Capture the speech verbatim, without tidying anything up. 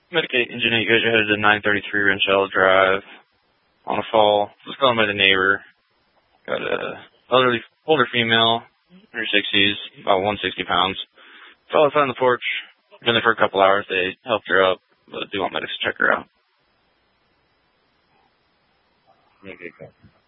Medicate engine eight guys are headed to nine thirty-three Renchell Drive on a fall. Just calling by the neighbor. Got a elderly, older female, in her sixties, about one hundred sixty pounds. Fell outside on the porch. Been there for a couple hours. They helped her up, but do want medics to check her out. Okay, cool.